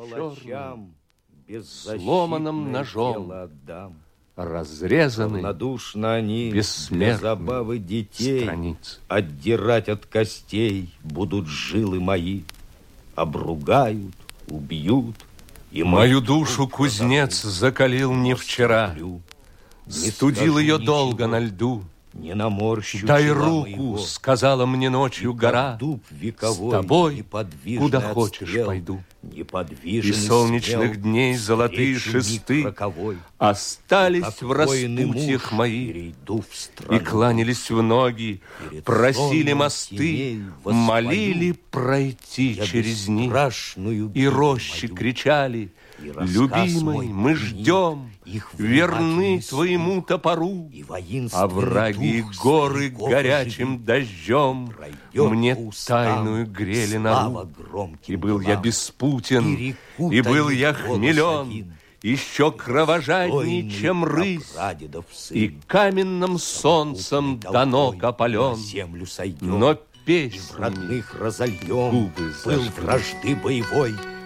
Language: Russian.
черным, сломанным ножом, разрезаны равнодушно они для бессмертные забавы детей страницы. Отдирать от костей будут жилы мои, обругают, убьют. И Мою душу кузнец закалил не вчера, студил ее долго на льду. Не наморщу Дай чела руку, моего, сказала мне ночью гора, дуб вековой, с тобой неподвижный куда от хочешь стрел, пойду. неподвижен И солнечных смел, дней золотые встречу миг шесты роковой. остались Как в воины распутьях муж, моих, перейду в и страну. кланялись в ноги, Перед просили сонмом мосты, теней воспою молили пройти я через них. бесстрашную И гибель рощи мою. кричали: И рассказ любимый, мой мы гнит, ждем, их верны внимательный твоему слух. топору. И воинственный А враги дух горы стариков горячим оживит. дождем Пройдет мне по устам тайную грели слава нору. громким И был я делам. беспутен, Перекутанный и был я голос хмелен, один. еще кровожадней, Достойный чем рысь, прапрадедов сын. и каменным солнцем Совокупной дано толпой опален. на землю сойдем, Но и в песнь родных разольем губы был зажгли. вражды боевой.